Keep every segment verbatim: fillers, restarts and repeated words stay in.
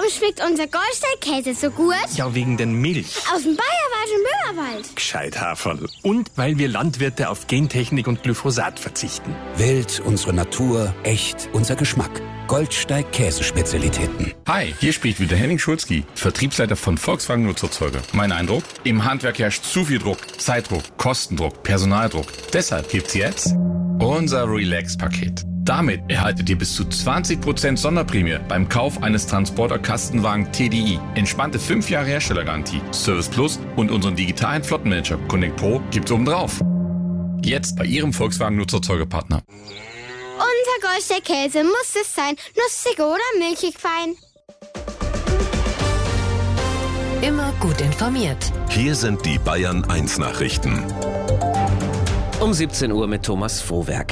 Warum schmeckt unser Goldstein-Käse so gut? Ja, wegen den Milch. Aus dem Bayerwald und Böhmerwald. Gescheit, Haferl. Und weil wir Landwirte auf Gentechnik und Glyphosat verzichten. Wild, unsere Natur, echt, unser Geschmack. Goldsteig Käsespezialitäten. Hi, hier spricht wieder Henning Schulzki, Vertriebsleiter von Volkswagen Nutzerzeuger. Mein Eindruck? Im Handwerk herrscht zu viel Druck. Zeitdruck, Kostendruck, Personaldruck. Deshalb gibt's jetzt unser Relax-Paket. Damit erhaltet ihr bis zu zwanzig Prozent Sonderprämie beim Kauf eines Transporter-Kastenwagen T D I. Entspannte fünf Jahre Herstellergarantie, Service Plus und unseren digitalen Flottenmanager Connect Pro gibt's obendrauf. Jetzt bei Ihrem Volkswagen Nutzerzeugerpartner. Unser Goldstein-Käse muss es sein, nussig oder milchig fein. Immer gut informiert. Hier sind die Bayern eins Nachrichten. Um siebzehn Uhr mit Thomas Frohwerk.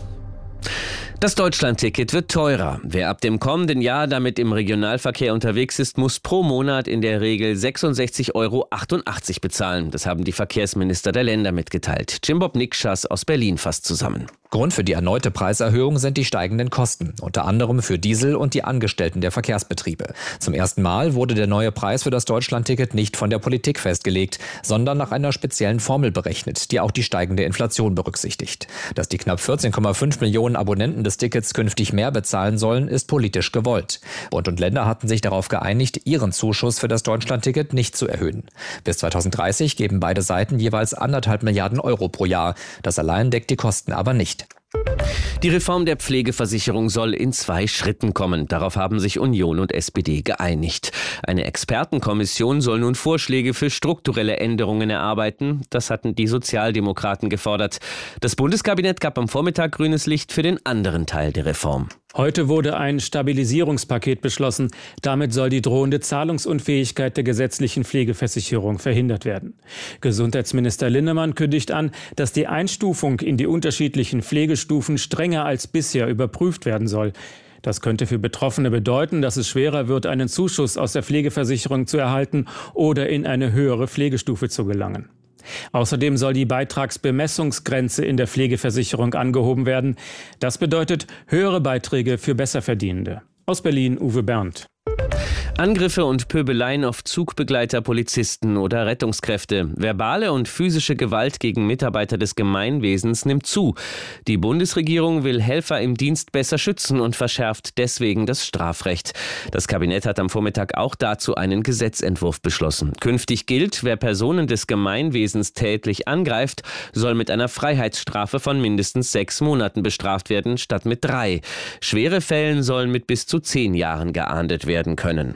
Das Deutschlandticket wird teurer. Wer ab dem kommenden Jahr damit im Regionalverkehr unterwegs ist, muss pro Monat in der Regel sechsundsechzig Euro achtundachtzig bezahlen. Das haben die Verkehrsminister der Länder mitgeteilt. Jimbob Nikschas aus Berlin fasst zusammen. Grund für die erneute Preiserhöhung sind die steigenden Kosten, unter anderem für Diesel und die Angestellten der Verkehrsbetriebe. Zum ersten Mal wurde der neue Preis für das Deutschlandticket nicht von der Politik festgelegt, sondern nach einer speziellen Formel berechnet, die auch die steigende Inflation berücksichtigt. Dass die knapp vierzehn Komma fünf Millionen Abonnenten des Tickets künftig mehr bezahlen sollen, ist politisch gewollt. Bund und Länder hatten sich darauf geeinigt, ihren Zuschuss für das Deutschlandticket nicht zu erhöhen. Bis zweitausenddreißig geben beide Seiten jeweils anderthalb Milliarden Euro pro Jahr. Das allein deckt die Kosten aber nicht. Die Reform der Pflegeversicherung soll in zwei Schritten kommen. Darauf haben sich Union und S P D geeinigt. Eine Expertenkommission soll nun Vorschläge für strukturelle Änderungen erarbeiten. Das hatten die Sozialdemokraten gefordert. Das Bundeskabinett gab am Vormittag grünes Licht für den anderen Teil der Reform. Heute wurde ein Stabilisierungspaket beschlossen. Damit soll die drohende Zahlungsunfähigkeit der gesetzlichen Pflegeversicherung verhindert werden. Gesundheitsminister Linnemann kündigt an, dass die Einstufung in die unterschiedlichen Pflegestufen strenger als bisher überprüft werden soll. Das könnte für Betroffene bedeuten, dass es schwerer wird, einen Zuschuss aus der Pflegeversicherung zu erhalten oder in eine höhere Pflegestufe zu gelangen. Außerdem soll die Beitragsbemessungsgrenze in der Pflegeversicherung angehoben werden. Das bedeutet höhere Beiträge für Besserverdienende. Aus Berlin, Uwe Berndt. Angriffe und Pöbeleien auf Zugbegleiter, Polizisten oder Rettungskräfte. Verbale und physische Gewalt gegen Mitarbeiter des Gemeinwesens nimmt zu. Die Bundesregierung will Helfer im Dienst besser schützen und verschärft deswegen das Strafrecht. Das Kabinett hat am Vormittag auch dazu einen Gesetzentwurf beschlossen. Künftig gilt, wer Personen des Gemeinwesens tätlich angreift, soll mit einer Freiheitsstrafe von mindestens sechs Monaten bestraft werden, statt mit drei. Schwere Fälle sollen mit bis zu zehn Jahren geahndet werden können.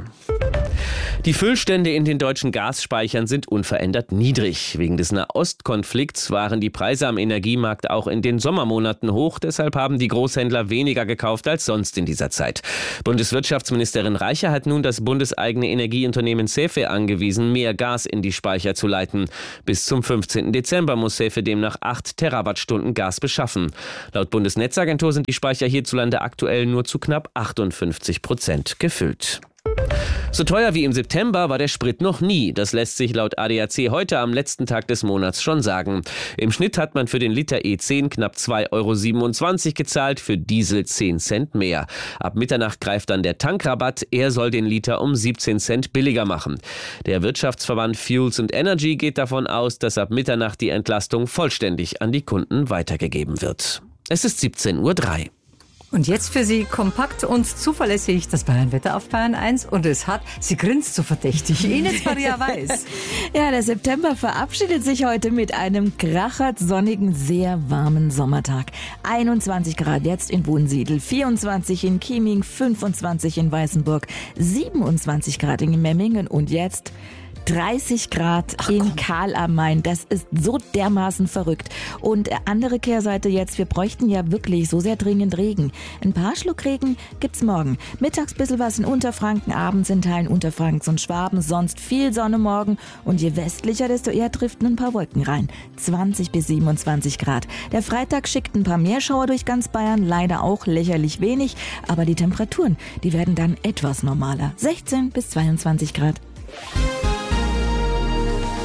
Die Füllstände in den deutschen Gasspeichern sind unverändert niedrig. Wegen des Nahostkonflikts waren die Preise am Energiemarkt auch in den Sommermonaten hoch. Deshalb haben die Großhändler weniger gekauft als sonst in dieser Zeit. Bundeswirtschaftsministerin Reicher hat nun das bundeseigene Energieunternehmen SEFE angewiesen, mehr Gas in die Speicher zu leiten. Bis zum fünfzehnten Dezember muss SEFE demnach acht Terawattstunden Gas beschaffen. Laut Bundesnetzagentur sind die Speicher hierzulande aktuell nur zu knapp achtundfünfzig Prozent gefüllt. So teuer wie im September war der Sprit noch nie. Das lässt sich laut A D A C heute am letzten Tag des Monats schon sagen. Im Schnitt hat man für den Liter E zehn knapp zwei Komma siebenundzwanzig Euro gezahlt, für Diesel zehn Cent mehr. Ab Mitternacht greift dann der Tankrabatt. Er soll den Liter um siebzehn Cent billiger machen. Der Wirtschaftsverband Fuels and Energy geht davon aus, dass ab Mitternacht die Entlastung vollständig an die Kunden weitergegeben wird. Es ist siebzehn Uhr drei. Und jetzt für Sie kompakt und zuverlässig das Bayernwetter auf Bayern eins. Und es hat, sie grinst so verdächtig, Ines Maria Weiß. Ja, der September verabschiedet sich heute mit einem krachert sonnigen, sehr warmen Sommertag. einundzwanzig Grad jetzt in Wunsiedel, vierundzwanzig in Chieming, fünfundzwanzig in Weißenburg, siebenundzwanzig Grad in Memmingen und jetzt dreißig Grad Ach, in Karl am Main. Das ist so dermaßen verrückt. Und andere Kehrseite jetzt, wir bräuchten ja wirklich so sehr dringend Regen. Ein paar Schluck Regen gibt's morgen. Mittags bisschen was in Unterfranken, abends in Teilen Unterfrankens und Schwaben, sonst viel Sonne morgen. Und je westlicher, desto eher driften ein paar Wolken rein. zwanzig bis siebenundzwanzig Grad. Der Freitag schickt ein paar mehr Schauer durch ganz Bayern, leider auch lächerlich wenig. Aber die Temperaturen, die werden dann etwas normaler. sechzehn bis zweiundzwanzig Grad.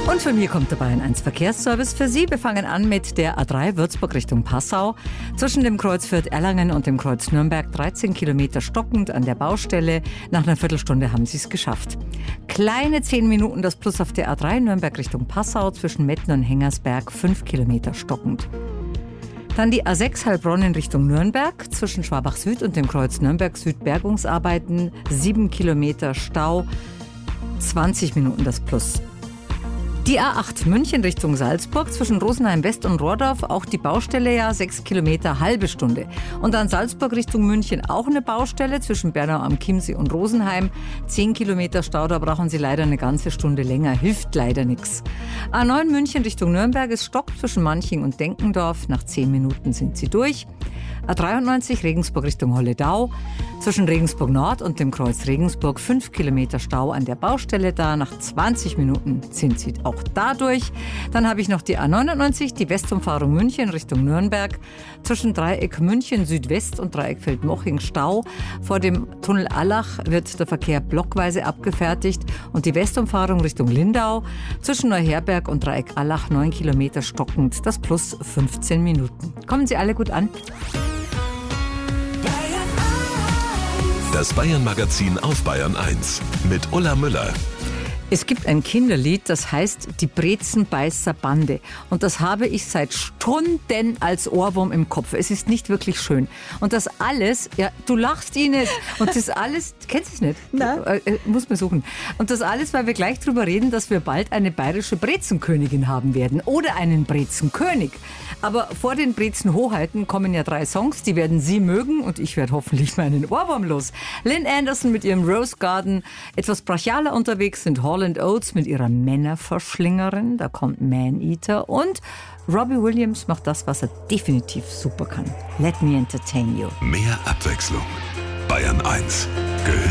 Und von mir kommt der Bayern eins Verkehrsservice für Sie. Wir fangen an mit der A drei Würzburg Richtung Passau. Zwischen dem Kreuz Fürth-Erlangen und dem Kreuz Nürnberg dreizehn Kilometer stockend an der Baustelle. Nach einer Viertelstunde haben Sie es geschafft. Kleine zehn Minuten das Plus auf der A drei Nürnberg Richtung Passau. Zwischen Metten und Hengersberg fünf Kilometer stockend. Dann die A sechs Heilbronn in Richtung Nürnberg. Zwischen Schwabach Süd und dem Kreuz Nürnberg Süd Bergungsarbeiten. sieben Kilometer Stau. zwanzig Minuten das Plus. Die A acht München Richtung Salzburg, zwischen Rosenheim West und Rohrdorf, auch die Baustelle, ja, sechs Kilometer, halbe Stunde. Und dann Salzburg Richtung München, auch eine Baustelle, zwischen Bernau am Chiemsee und Rosenheim, zehn Kilometer Stau, da brauchen Sie leider eine ganze Stunde länger, hilft leider nichts. A neun München Richtung Nürnberg, es stockt zwischen Manching und Denkendorf, nach zehn Minuten sind Sie durch. A dreiundneunzig Regensburg Richtung Holledau, zwischen Regensburg Nord und dem Kreuz Regensburg fünf Kilometer Stau an der Baustelle da. Nach zwanzig Minuten sind Sie auch da durch. Dann habe ich noch die A neunundneunzig, die Westumfahrung München Richtung Nürnberg, zwischen Dreieck München Südwest und Dreieck Feldmoching Stau. Vor dem Tunnel Allach wird der Verkehr blockweise abgefertigt und die Westumfahrung Richtung Lindau, zwischen Neuherberg und Dreieck Allach neun Kilometer stockend, das Plus fünfzehn Minuten. Kommen Sie alle gut an? Das Bayern-Magazin auf Bayern eins mit Ulla Müller. Es gibt ein Kinderlied, das heißt Die Brezenbeißer Bande. Und das habe ich seit Stunden als Ohrwurm im Kopf. Es ist nicht wirklich schön. Und das alles, ja, du lachst, Ines. Und das alles, kennst du es nicht? Nein. Äh, muss man suchen. Und das alles, weil wir gleich drüber reden, dass wir bald eine bayerische Brezenkönigin haben werden. Oder einen Brezenkönig. Aber vor den Brezenhoheiten kommen ja drei Songs, die werden Sie mögen und ich werde hoffentlich meinen Ohrwurm los. Lynn Anderson mit ihrem Rose Garden, etwas brachialer unterwegs sind Hall and Oates mit ihrer Männerverschlingerin, da kommt Man Eater und Robbie Williams macht das, was er definitiv super kann. Let me entertain you. Mehr Abwechslung. Bayern eins gehört